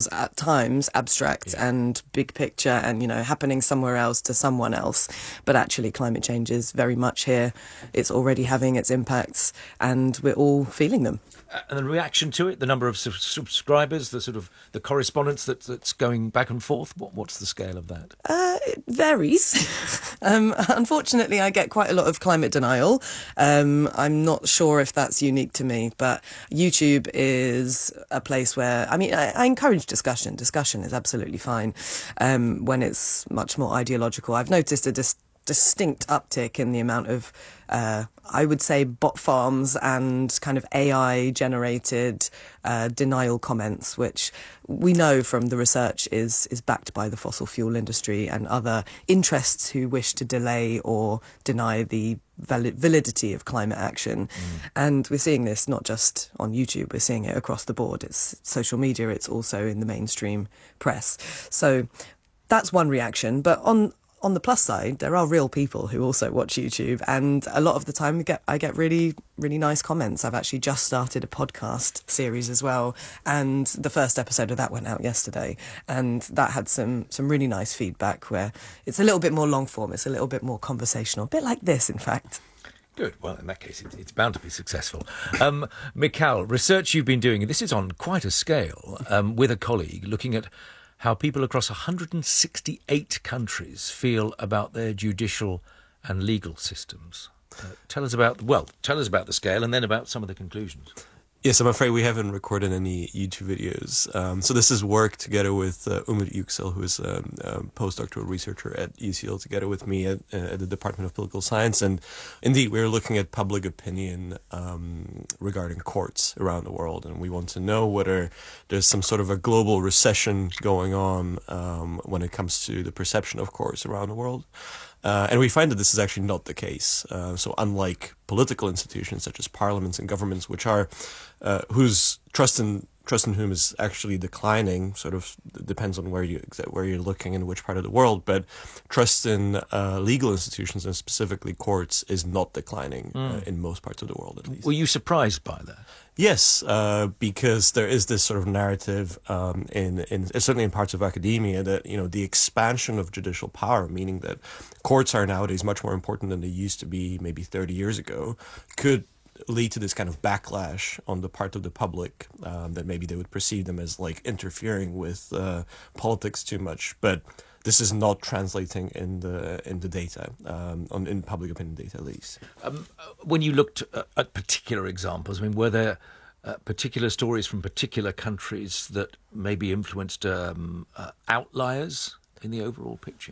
feels at times abstract and big picture and, happening somewhere else to someone else. But actually climate change is very much here. It's already having its impacts and we're all feeling them. And the reaction to it, the number of subscribers, the correspondence that's going back and forth, what's the scale of that? It varies. Unfortunately, I get quite a lot of climate denial. I'm not sure if that's unique to me, but YouTube is a place where, I encourage discussion. Discussion is absolutely fine when it's much more ideological. I've noticed a distinct uptick in the amount of, I would say, bot farms and kind of AI-generated denial comments, which we know from the research is backed by the fossil fuel industry and other interests who wish to delay or deny the validity of climate action. And we're seeing this not just on YouTube, we're seeing it across the board. It's social media, it's also in the mainstream press. So that's one reaction. But on the plus side, there are real people who also watch YouTube, and a lot of the time I get really, really nice comments. I've actually just started a podcast series as well, and the first episode of that went out yesterday, and that had some really nice feedback where it's a little bit more long form, it's a little bit more conversational, a bit like this, in fact. Good. Well, in that case, it's bound to be successful. Mikhail, research you've been doing, this is on quite a scale, with a colleague, looking at how people across 168 countries feel about their judicial and legal systems. Tell us about the scale and then about some of the conclusions. Yes, I'm afraid we haven't recorded any YouTube videos. So this is work together with Umut Yüksel, who is a postdoctoral researcher at UCL, together with me at the Department of Political Science. And indeed, we're looking at public opinion regarding courts around the world. And we want to know whether there's some sort of a global recession going on when it comes to the perception of courts around the world. And we find that this is actually not the case. So unlike political institutions such as parliaments and governments, which are whose trust in whom is actually declining, sort of depends on where you're looking and which part of the world. But trust in legal institutions and specifically courts is not declining in most parts of the world, at least. Were you surprised by that? Yes, because there is this sort of narrative in certainly in parts of academia that the expansion of judicial power, meaning that courts are nowadays much more important than they used to be maybe 30 years ago, could lead to this kind of backlash on the part of the public, that maybe they would perceive them as like interfering with politics too much. But this is not translating in the data, in public opinion data at least. When you looked at particular examples, were there particular stories from particular countries that maybe influenced outliers in the overall picture?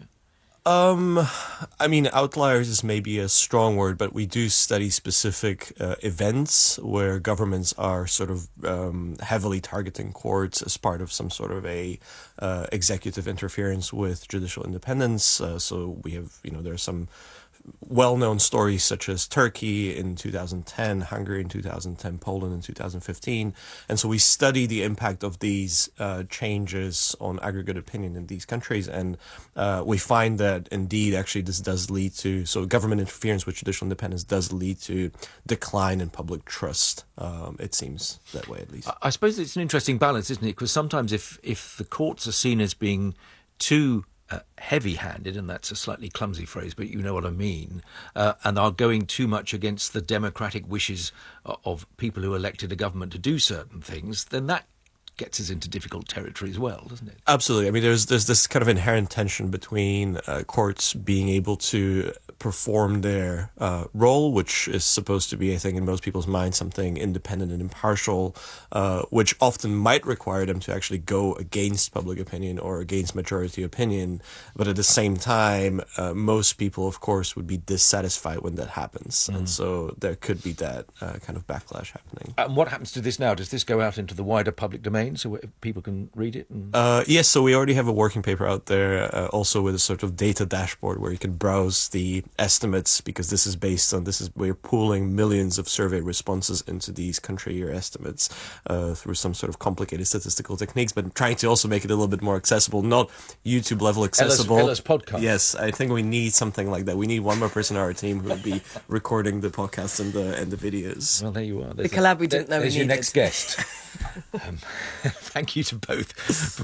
Outliers is maybe a strong word, but we do study specific events where governments are sort of heavily targeting courts as part of some sort of a executive interference with judicial independence. So we have, there are some well-known stories such as Turkey in 2010, Hungary in 2010, Poland in 2015. And so we study the impact of these changes on aggregate opinion in these countries. And we find that indeed, actually, this does lead to, so government interference with judicial independence does lead to decline in public trust. It seems that way, at least. I suppose it's an interesting balance, isn't it? Because sometimes if the courts are seen as being too heavy-handed, and that's a slightly clumsy phrase, but you know what I mean, and are going too much against the democratic wishes of people who elected a government to do certain things, then that gets us into difficult territory as well, doesn't it? Absolutely. There's this kind of inherent tension between courts being able to perform their role, which is supposed to be, I think, in most people's minds, something independent and impartial, which often might require them to actually go against public opinion or against majority opinion. But at the same time, most people, of course, would be dissatisfied when that happens. And so there could be that kind of backlash happening. And what happens to this now? Does this go out into the wider public domain so people can read it? Yes, so we already have a working paper out there, also with a sort of data dashboard where you can browse the estimates, because this is based on, we're pooling millions of survey responses into these country year estimates through some sort of complicated statistical techniques, but trying to also make it a little bit more accessible, not YouTube level accessible. Ella's podcast. Yes, I think we need something like that. We need one more person on our team who will be recording the podcast and the videos. Well, there you are. The collab we didn't know we needed. There's your next guest. Thank you to both.